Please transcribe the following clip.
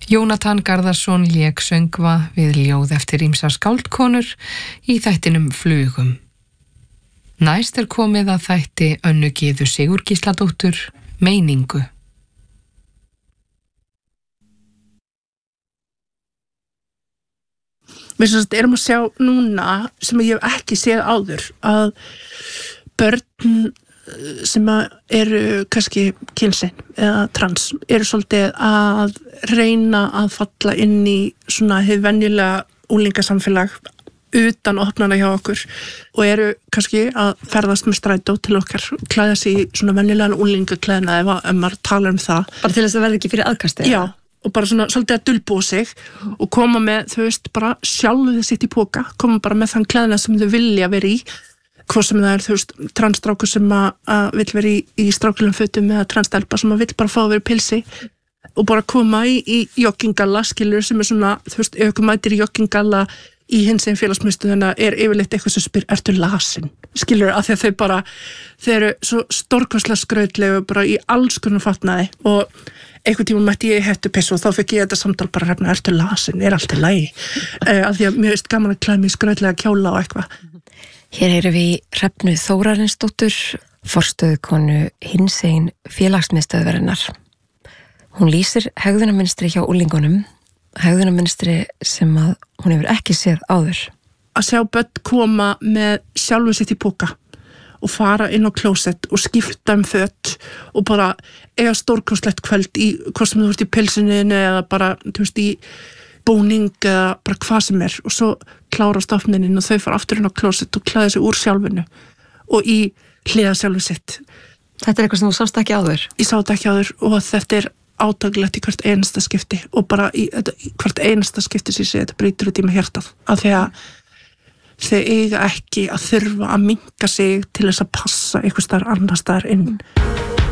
Jónatan Garðarsson lék söngva við ljóð eftir ýmsar skáldkonur í þættinum Flugum. Næst komið að þætti Önnu Gyðu Sigurgísladóttur Meiningu. Við erum að sjá núna sem ég hef ekki séð áður að börn sem eru kannski kynsegin eða trans eru svolítið að reyna að falla inn í svona hið venjulega unglingasamfélag utan opnana hjá okkur og eru kannski að ferðast með strætó til okkar, klæða sig í svona venjulegan unglingaklæðnað ef maður talar það. Bara til þess að verða ekki fyrir aðkasti? Já, og bara svona svolítið að dulbúa sig og koma með, bara sjálfu sitt í póka, koma bara með þann klæðnað sem þau vilja vera í, hvað sem það transstrákur sem að vill vera í strákulegum fötum eða transstelpa sem að vill bara fá að vera pilsi og bara koma í joggingalla, skilur, sem svona, ef ykkur mætir í joggingalla í hinsegin félagsmiðstöðina yfirleitt eitthvað sem spyr, ertu lasin? Skilur, af því að þau eru svo stórkostlega skrautlegu bara í alls konar fatnaði og einhvern tíma mætti ég hettupissu og þá fekk ég þetta samtal bara Hrefna, ertu lasin? Allt í lagi? Af því að mér veist gaman að klæða mig skrautlega kjóla og eitthvað. Hér erum við Hrefnu Þórarinsdóttur, forstöðukonu hinsegin félagsmiðstöðvarinnar. Hún lýsir hegðunarmynstri hjá unglingunum, hegðunarmynstri sem að hún hefur ekki séð áður. Að sjá börn koma með sjálfu sitt í póka og fara inn á klósett og skipta föt og bara eiga stórkostlegt kvöld í hvað sem þú ert í pilsinni eða bara í búning eða bara hvað sem og svo klára stofnininn og þau fara aftur inn á klósett og klæða sig úr sjálfinu og í hliða sjálfu sitt. Þetta eitthvað sem þú sást ekki áður? Ég sá þetta ekki áður og þetta átaklegt í hvert einasta skipti og bara í hvert einasta skipti sem ég segi þetta brýtur út í mig hjartað af því að þau eiga ekki að þurfa að minnka sig til þess að passa einhvers staðar annars staðar inn.